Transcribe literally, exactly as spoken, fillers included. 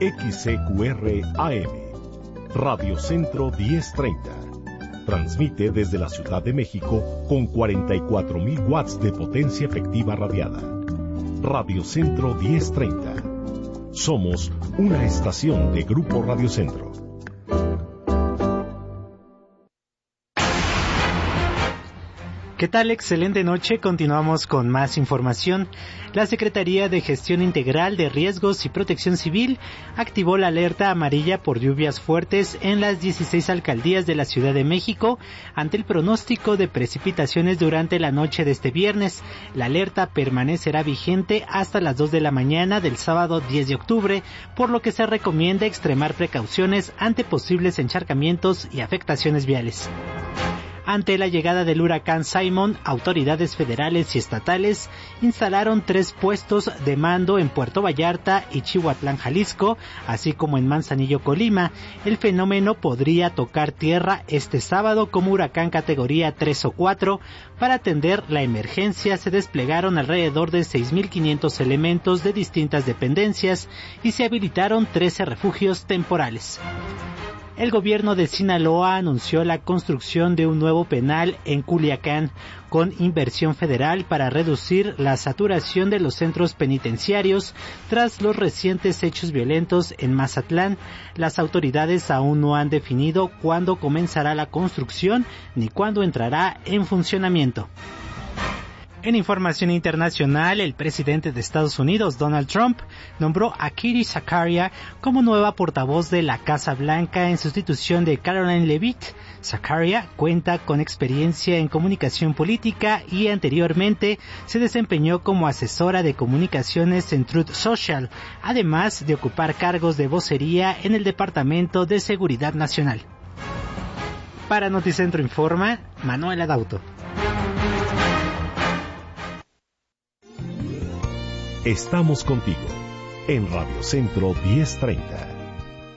X C Q R A M, Radio Centro diez treinta. Transmite desde la Ciudad de México con cuarenta y cuatro mil watts de potencia efectiva radiada. Radio Centro diez treinta. Somos una estación de Grupo Radio Centro. ¿Qué tal? Excelente noche. Continuamos con más información. La Secretaría de Gestión Integral de Riesgos y Protección Civil activó la alerta amarilla por lluvias fuertes en las dieciséis alcaldías de la Ciudad de México ante el pronóstico de precipitaciones durante la noche de este viernes. La alerta permanecerá vigente hasta las dos de la mañana del sábado diez de octubre, por lo que se recomienda extremar precauciones ante posibles encharcamientos y afectaciones viales. Ante la llegada del huracán Simon, autoridades federales y estatales instalaron tres puestos de mando en Puerto Vallarta y Chihuatlán, Jalisco, así como en Manzanillo, Colima. El fenómeno podría tocar tierra este sábado como huracán categoría tres o cuatro. Para atender la emergencia se desplegaron alrededor de seis mil quinientos elementos de distintas dependencias y se habilitaron trece refugios temporales. El gobierno de Sinaloa anunció la construcción de un nuevo penal en Culiacán, con inversión federal para reducir la saturación de los centros penitenciarios tras los recientes hechos violentos en Mazatlán. Las autoridades aún no han definido cuándo comenzará la construcción ni cuándo entrará en funcionamiento. En información internacional, el presidente de Estados Unidos, Donald Trump, nombró a Katie Zakaria como nueva portavoz de la Casa Blanca en sustitución de Caroline Leavitt. Zakaria cuenta con experiencia en comunicación política y anteriormente se desempeñó como asesora de comunicaciones en Truth Social, además de ocupar cargos de vocería en el Departamento de Seguridad Nacional. Para Noticentro Informa, Manuel Adauto. Estamos contigo en Radio Centro diez treinta.